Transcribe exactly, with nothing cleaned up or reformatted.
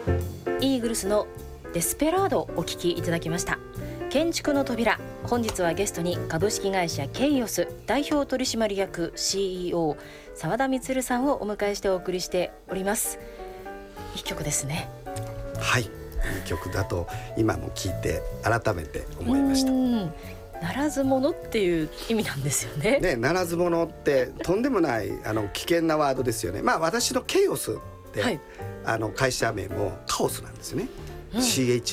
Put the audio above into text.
イーグルスのデスペラードをお聞きいただきました。建築の扉、本日はゲストに株式会社ケイオス代表取締役 シーイーオー 澤田充さんをお迎えしてお送りしております。いい曲ですね。 はい、いい曲だと今も聞いて改めて思いました。 ならず者っていう意味なんですよね。 ね、ならず者ってとんでもないあの危険なワードですよね。まあ私のケイオスって、はい、あの会社名もカオスなんですよね、うん、シーエイチ